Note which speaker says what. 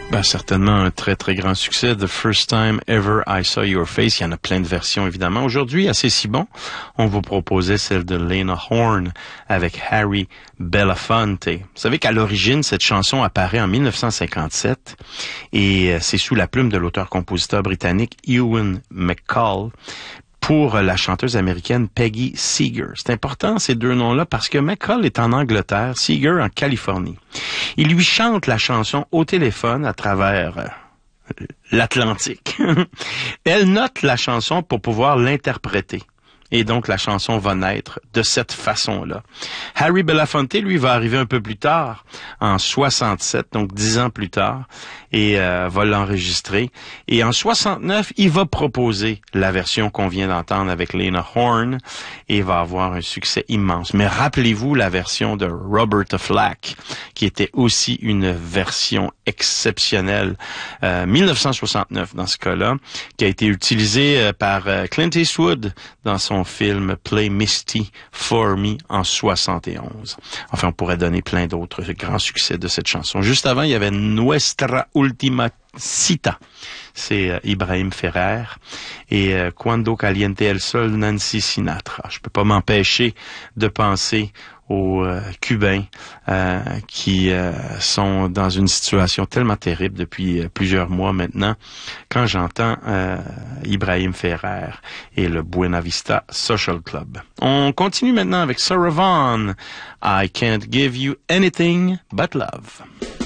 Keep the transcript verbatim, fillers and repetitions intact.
Speaker 1: Ben, certainement un très, très grand succès. The First Time Ever I Saw Your Face. Il y en a plein de versions, évidemment. Aujourd'hui, à C'est si bon, on vous proposait celle de Lena Horne avec Harry Belafonte. Vous savez qu'à l'origine, cette chanson apparaît en mille neuf cent cinquante-sept et c'est sous la plume de l'auteur-compositeur britannique Ewan MacColl pour la chanteuse américaine Peggy Seeger. C'est important, ces deux noms-là, parce que MacColl est en Angleterre, Seeger en Californie. Il lui chante la chanson au téléphone à travers euh, l'Atlantique. Elle note la chanson pour pouvoir l'interpréter. Et donc, la chanson va naître de cette façon-là. Harry Belafonte, lui, va arriver un peu plus tard, en soixante-sept, donc dix ans plus tard, et euh, va l'enregistrer. Et en soixante-neuf, il va proposer la version qu'on vient d'entendre avec Lena Horne, et va avoir un succès immense. Mais rappelez-vous la version de Roberta Flack, qui était aussi une version exceptionnelle, euh, mille neuf cent soixante-neuf dans ce cas-là, qui a été utilisée euh, par euh, Clint Eastwood dans son film Play Misty for Me en soixante et onze. Enfin, on pourrait donner plein d'autres grands succès de cette chanson. Juste avant, il y avait Nuestra Ultima Cita. C'est euh, Ibrahim Ferrer et euh, Cuando Caliente el Sol, Nancy Sinatra. Je peux pas m'empêcher de penser aux euh, Cubains euh, qui euh, sont dans une situation tellement terrible depuis euh, plusieurs mois maintenant, quand j'entends euh, Ibrahim Ferrer et le Buena Vista Social Club. On continue maintenant avec Sarah Vaughan, I Can't Give You Anything But Love.